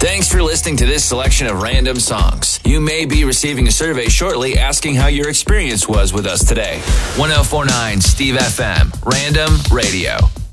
Thanks for listening to this selection of random songs. You may be receiving a survey shortly asking how your experience was with us today. 1049 Steve FM, Random Radio.